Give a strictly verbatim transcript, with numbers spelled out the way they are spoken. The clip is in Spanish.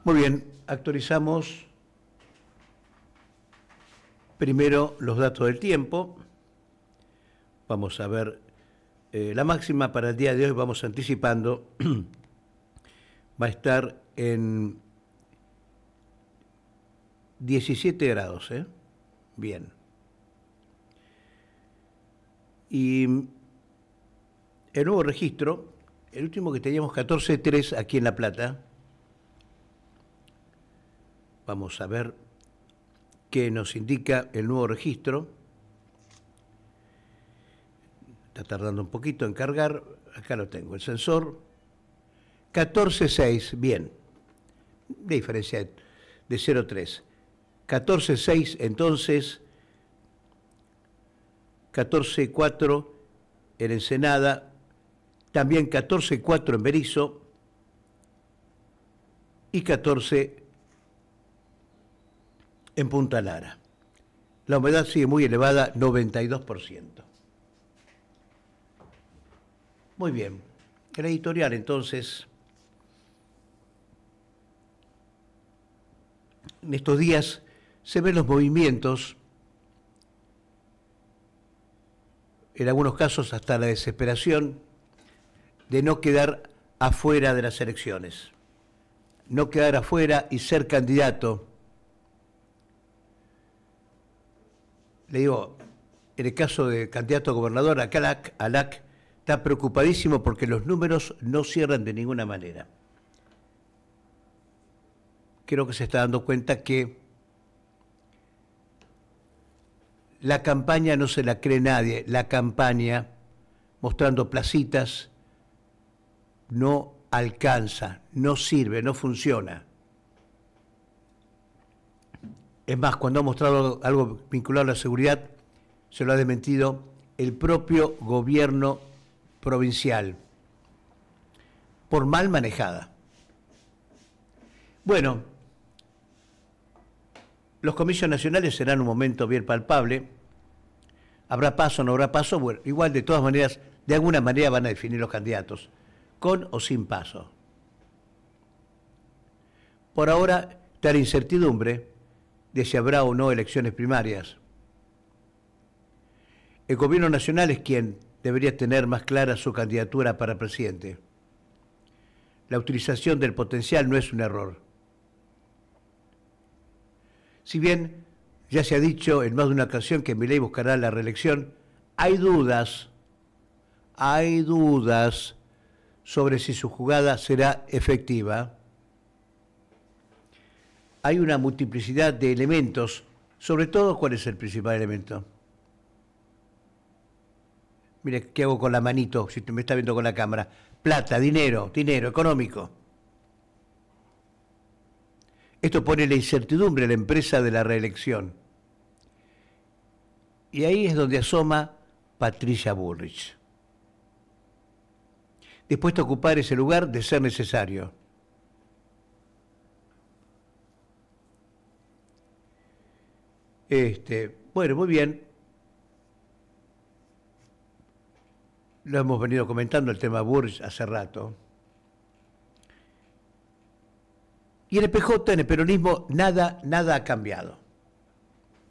Muy bien, actualizamos primero los datos del tiempo. Vamos a ver eh, la máxima para el día de hoy, vamos anticipando, va a estar en diecisiete grados, ¿eh? Bien. Y el nuevo registro, el último que teníamos catorce punto tres aquí en La Plata. Vamos a ver qué nos indica el nuevo registro. Está tardando un poquito en cargar. Acá lo tengo, el sensor. catorce punto seis, bien. De diferencia de cero punto tres. catorce punto seis entonces. catorce punto cuatro en Ensenada. También catorce punto cuatro en Berisso. Y catorce en Punta Lara. La humedad sigue muy elevada, noventa y dos por ciento. Muy bien. El editorial, entonces, en estos días se ven los movimientos, en algunos casos hasta la desesperación, de no quedar afuera de las elecciones. No quedar afuera y ser candidato. Le digo, en el caso del candidato a gobernador, Alac, Alac está preocupadísimo porque los números no cierran de ninguna manera. Creo que se está dando cuenta que la campaña no se la cree nadie. La campaña, mostrando placitas, no alcanza, no sirve, no funciona. Es más, cuando ha mostrado algo vinculado a la seguridad, se lo ha desmentido el propio gobierno provincial, por mal manejada. Bueno, los comicios nacionales serán un momento bien palpable. ¿Habrá paso o no habrá paso? Bueno, igual de todas maneras, de alguna manera van a definir los candidatos, con o sin paso. Por ahora está la incertidumbre de si habrá o no elecciones primarias. El gobierno nacional es quien debería tener más clara su candidatura para presidente. La utilización del potencial no es un error. Si bien ya se ha dicho en más de una ocasión que Milei buscará la reelección, hay dudas, hay dudas sobre si su jugada será efectiva. Hay una multiplicidad de elementos, sobre todo, ¿cuál es el principal elemento? Mire, ¿qué hago con la manito, si me está viendo con la cámara? Plata, dinero, dinero económico. Esto pone la incertidumbre en la empresa de la reelección. Y ahí es donde asoma Patricia Bullrich, dispuesta a ocupar ese lugar de ser necesario. Este, bueno, muy bien. Lo hemos venido comentando el tema Bullrich hace rato. Y en el P J, en el peronismo, nada, nada ha cambiado.